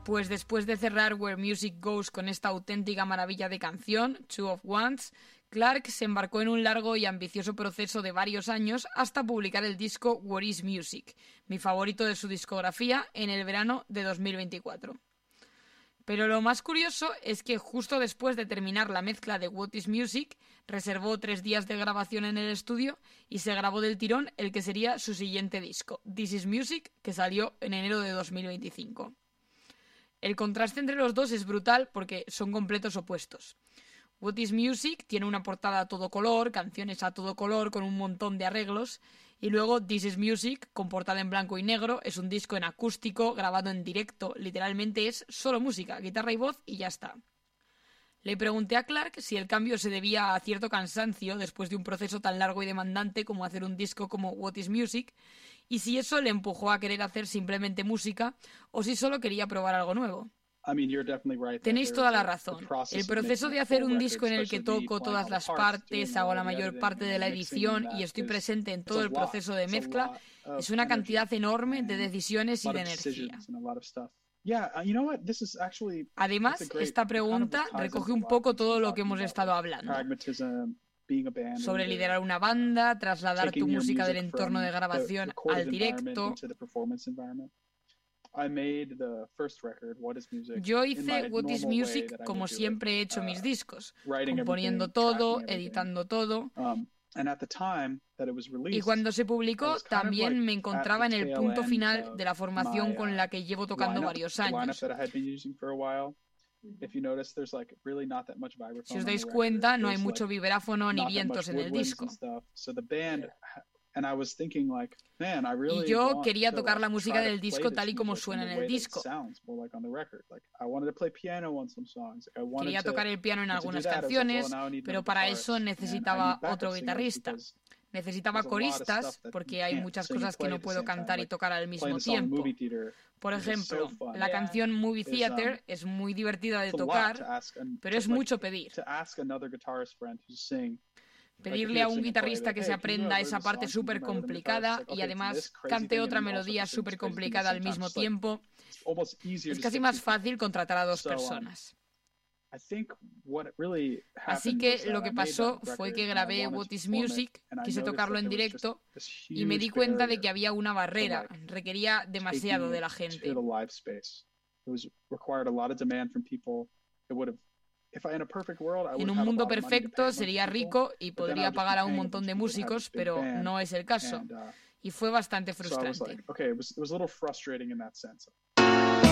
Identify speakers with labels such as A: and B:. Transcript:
A: Pues después de cerrar Where Music Goes con esta auténtica maravilla de canción, Two of Wands, Clarke se embarcó en un largo y ambicioso proceso de varios años hasta publicar el disco What is Music, mi favorito de su discografía, en el verano de 2024. Pero lo más curioso es que justo después de terminar la mezcla de What is Music, reservó 3 días de grabación en el estudio y se grabó del tirón el que sería su siguiente disco, This is Music, que salió en enero de 2025. El contraste entre los dos es brutal porque son completos opuestos. What is Music tiene una portada a todo color, canciones a todo color con un montón de arreglos, y luego This is Music, con portada en blanco y negro, es un disco en acústico, grabado en directo, literalmente es solo música, guitarra y voz y ya está. Le pregunté a Clarke si el cambio se debía a cierto cansancio después de un proceso tan largo y demandante como hacer un disco como What is Music, y si eso le empujó a querer hacer simplemente música o si solo quería probar algo nuevo. Tenéis toda la razón. El proceso de hacer un disco en el que toco todas las partes, hago la mayor parte de la edición y estoy presente en todo el proceso de mezcla, es una cantidad enorme de decisiones y de energía. Además, esta pregunta recoge un poco todo lo que hemos estado hablando. Sobre liderar una banda, trasladar tu música del entorno de grabación al directo. Yo hice What is Music como siempre he hecho mis discos, componiendo todo, editando todo. Y cuando se publicó, también me encontraba en el punto final de la formación con la que llevo tocando varios años. Si os dais cuenta, no hay mucho vibráfono ni vientos en el disco. Y yo quería tocar la música del disco tal y como suena en el disco. Quería tocar el piano en algunas canciones, pero para eso necesitaba otro guitarrista. Necesitaba coristas, porque hay muchas cosas que no puedo cantar y tocar al mismo tiempo. Por ejemplo, la canción Movie Theater es muy divertida de tocar, pero es mucho pedir. Pedirle a un guitarrista que se aprenda esa parte súper complicada y además cante otra melodía súper complicada al mismo tiempo, es casi más fácil contratar a 2 personas. Así que lo que pasó fue que grabé What is Music, quise tocarlo en directo y me di cuenta de que había una barrera, requería demasiado de la gente. En un mundo perfecto sería rico y podría pagar a un montón de músicos, pero no es el caso. Y fue bastante frustrante.